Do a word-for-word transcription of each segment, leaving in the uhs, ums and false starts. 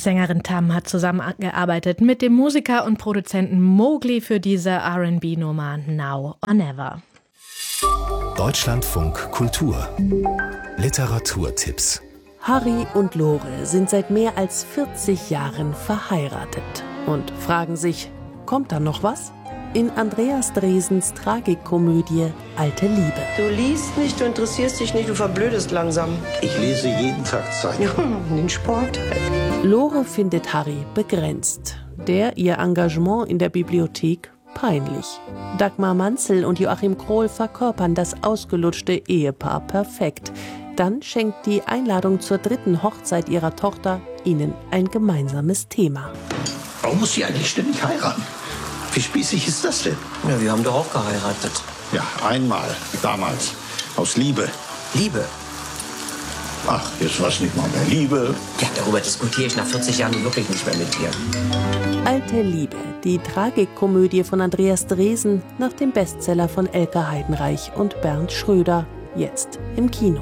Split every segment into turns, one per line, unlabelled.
Sängerin Tam hat zusammengearbeitet mit dem Musiker und Produzenten Mowgli für diese R and B-Nummer Now or Never.
Deutschlandfunk Kultur Literaturtipps.
Harry und Lore sind seit mehr als vierzig Jahren verheiratet und fragen sich, kommt da noch was? In Andreas Dresens Tragikkomödie Alte Liebe.
Du liest nicht, du interessierst dich nicht, du verblödest langsam.
Ich lese jeden Tag Zeitung.
Ja, den Sport.
Lore findet Harry begrenzt. Der ihr Engagement in der Bibliothek peinlich. Dagmar Manzel und Joachim Krohl verkörpern das ausgelutschte Ehepaar perfekt. Dann schenkt die Einladung zur dritten Hochzeit ihrer Tochter ihnen ein gemeinsames Thema.
Warum muss sie eigentlich ständig heiraten? Wie spießig ist das denn?
Ja, wir haben doch auch geheiratet.
Ja, einmal, damals, aus Liebe.
Liebe?
Ach, jetzt war's nicht mal mehr Liebe.
Ja, darüber diskutiere ich nach vierzig Jahren wirklich nicht mehr mit dir.
Alte Liebe, die Tragikkomödie von Andreas Dresen nach dem Bestseller von Elke Heidenreich und Bernd Schröder, jetzt im Kino.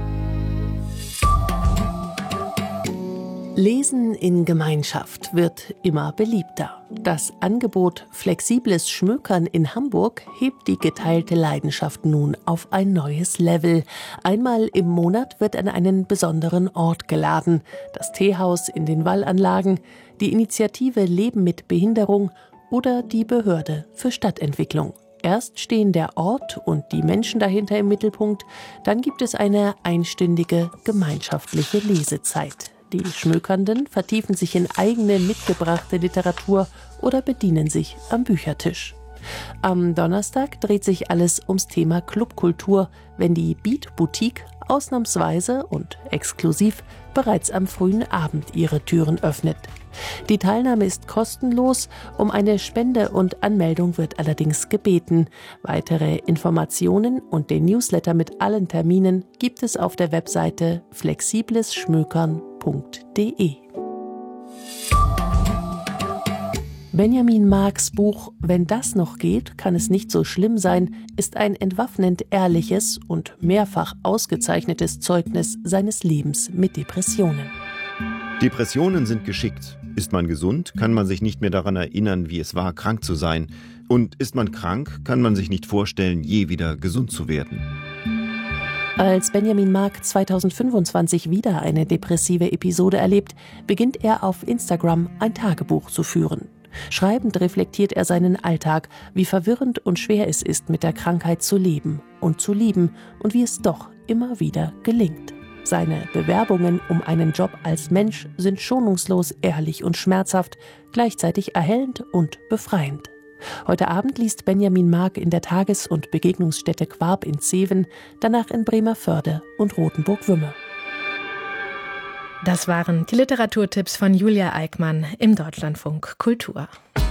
Lesen in Gemeinschaft wird immer beliebter. Das Angebot Flexibles Schmökern in Hamburg hebt die geteilte Leidenschaft nun auf ein neues Level. Einmal im Monat wird an einen besonderen Ort geladen. Das Teehaus in den Wallanlagen, die Initiative Leben mit Behinderung oder die Behörde für Stadtentwicklung. Erst stehen der Ort und die Menschen dahinter im Mittelpunkt, dann gibt es eine einstündige gemeinschaftliche Lesezeit. Die Schmökernden vertiefen sich in eigene mitgebrachte Literatur oder bedienen sich am Büchertisch. Am Donnerstag dreht sich alles ums Thema Clubkultur, wenn die Beat Boutique ausnahmsweise und exklusiv bereits am frühen Abend ihre Türen öffnet. Die Teilnahme ist kostenlos, um eine Spende und Anmeldung wird allerdings gebeten. Weitere Informationen und den Newsletter mit allen Terminen gibt es auf der Webseite flexiblesschmökern punkt de. Benjamin Marks Buch »Wenn das noch geht, kann es nicht so schlimm sein« ist ein entwaffnend ehrliches und mehrfach ausgezeichnetes Zeugnis seines Lebens mit Depressionen.
Depressionen sind geschickt. Ist man gesund, kann man sich nicht mehr daran erinnern, wie es war, krank zu sein. Und ist man krank, kann man sich nicht vorstellen, je wieder gesund zu werden.
Als Benjamin Mark zweitausendfünfundzwanzig wieder eine depressive Episode erlebt, beginnt er auf Instagram ein Tagebuch zu führen. Schreibend reflektiert er seinen Alltag, wie verwirrend und schwer es ist, mit der Krankheit zu leben und zu lieben und wie es doch immer wieder gelingt. Seine Bewerbungen um einen Job als Mensch sind schonungslos, ehrlich und schmerzhaft, gleichzeitig erhellend und befreiend. Heute Abend liest Benjamin Mark in der Tages- und Begegnungsstätte Quarb in Zeven, danach in Bremervörde und Rothenburg-Wümme.
Das waren die Literaturtipps von Julia Eickmann im Deutschlandfunk Kultur.